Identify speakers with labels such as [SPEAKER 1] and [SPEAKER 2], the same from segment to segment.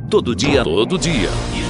[SPEAKER 1] todo dia, todo dia.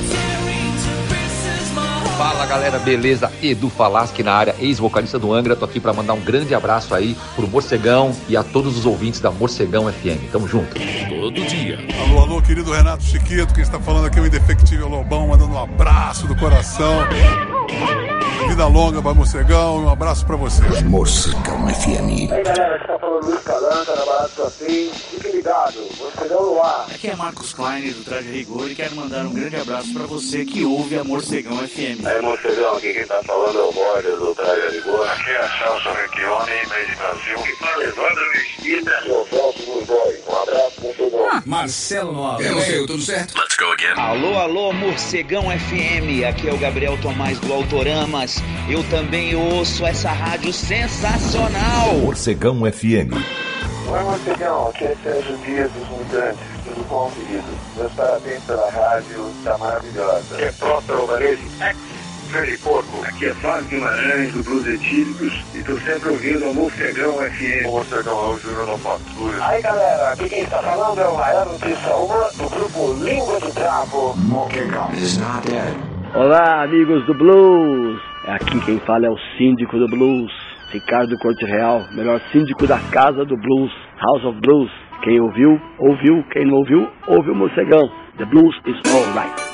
[SPEAKER 2] Fala galera, beleza? Edu Falaschi na área, ex-vocalista do Angra. Tô aqui pra mandar um grande abraço aí pro Morcegão e a todos os ouvintes da Morcegão FM. Tamo junto.
[SPEAKER 1] Todo dia.
[SPEAKER 3] Alô, alô, querido Renato Chiquito. Quem está falando aqui é o Indefectível Lobão, mandando um abraço do coração. Vida longa pra Morcegão e um abraço pra vocês.
[SPEAKER 4] Morcegão FM.
[SPEAKER 5] Aí galera, aqui tá falando Luiz Calanca, na Barata do Afim. Fique ligado, Morcegão no ar.
[SPEAKER 6] Aqui é Marcos Klein do Traje Rigor e quero mandar um grande abraço pra você que ouve a Morcegão FM.
[SPEAKER 5] Aí Morcegão, aqui quem tá falando é o Borges do Traje Rigor.
[SPEAKER 7] Aqui é a Celso Recchione, meio de Brasil.
[SPEAKER 5] Que fala Evandro Mesquita e o Celso Burgói. Um abraço, Morcegão.
[SPEAKER 4] Marcelo Nova. É você, tudo certo?
[SPEAKER 7] Let's go again.
[SPEAKER 8] Alô, alô, Morcegão FM, aqui é o Gabriel Tomás do Autoramas. Eu também ouço essa rádio sensacional.
[SPEAKER 1] Morcegão FM.
[SPEAKER 5] Oi Morcegão, aqui é Sérgio Dias dos Mutantes. Tudo bom, querido? Meus parabéns pela rádio, tá maravilhosa.
[SPEAKER 7] Aqui é Próspero Alvarez, ex-Freddy Porco. Aqui é Fábio Guimarães do Blues Etílicos e tô sempre ouvindo a Morcegão FM.
[SPEAKER 5] O Morcegão é o Júnior da Patrulha. Aí galera, aqui quem tá falando é o Raian Notícia 1 do grupo Língua de Travo.
[SPEAKER 4] Morcegão is not dead.
[SPEAKER 9] Olá, amigos do Blues. Aqui quem fala é o síndico do Blues, Ricardo Corte Real, melhor síndico da Casa do Blues, House of Blues. Quem ouviu, ouviu. Quem não ouviu, ouve o Morcegão. The Blues is all right.